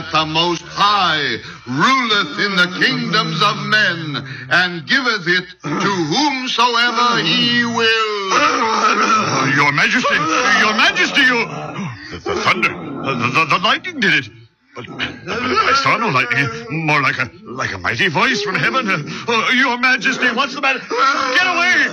that the Most High ruleth in the kingdoms of men, and giveth it to whomsoever he will. Your Majesty, the thunder, the lightning did it. But I saw no lightning, more like a mighty voice from heaven. Your Majesty, what's the matter? Get away!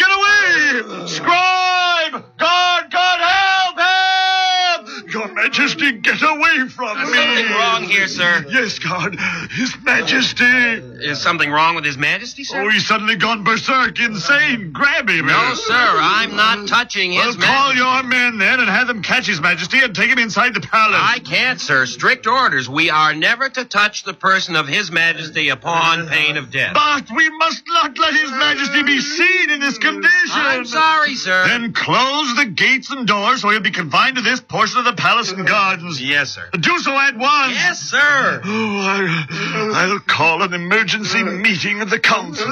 Scribe! Guard, help! Your Majesty, get away from me! Something wrong here, sir. Yes, guard. His Majesty. Is something wrong with His Majesty, sir? Oh, he's suddenly gone berserk, insane. Grab him. No, sir, I'm not touching His Majesty. Call your men then and have them catch His Majesty and take him inside the palace. I can't, sir. Strict orders. We are never to touch the person of His Majesty upon pain of death. But we must not let His Majesty be seen in this condition. I'm sorry, sir. Then close the gates and doors so he'll be confined to this portion of the palace and gardens. Yes, sir. Do so at once. Yes, sir. Oh, I'll call an emergency meeting of the council.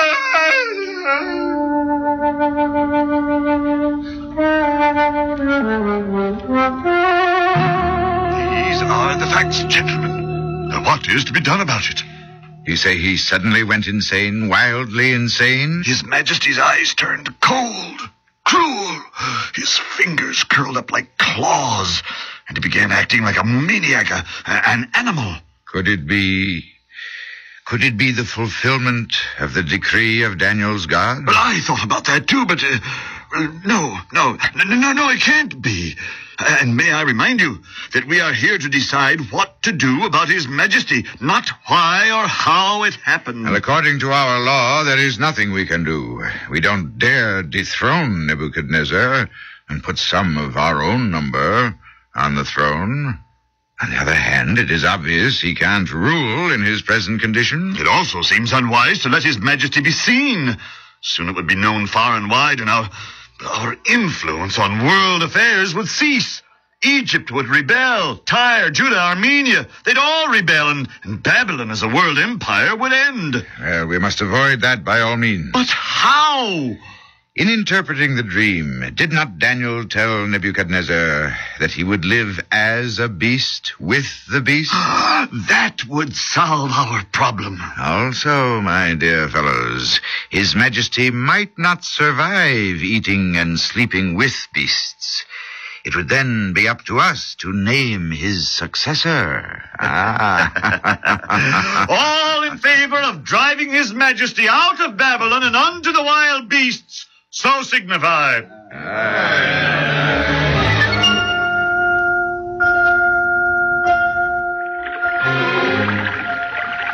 These are the facts, gentlemen. Now, what is to be done about it? You say he suddenly went insane, wildly insane? His Majesty's eyes turned cold, cruel. His fingers curled up like claws, and he began acting like a maniac, an animal. Could it be the fulfillment of the decree of Daniel's God? Well, I thought about that too, but no, it can't be. And may I remind you that we are here to decide what to do about His Majesty, not why or how it happened. Well, according to our law, there is nothing we can do. We don't dare dethrone Nebuchadnezzar and put some of our own number on the throne. On the other hand, it is obvious he can't rule in his present condition. It also seems unwise to let His Majesty be seen. Soon it would be known far and wide, and our influence on world affairs would cease. Egypt would rebel. Tyre, Judah, Armenia, they'd all rebel, and Babylon as a world empire would end. Well, we must avoid that by all means. But how? In interpreting the dream, did not Daniel tell Nebuchadnezzar that he would live as a beast with the beast? That would solve our problem. Also, my dear fellows, His Majesty might not survive eating and sleeping with beasts. It would then be up to us to name his successor. All in favor of driving His Majesty out of Babylon and unto the wild beasts, so signify.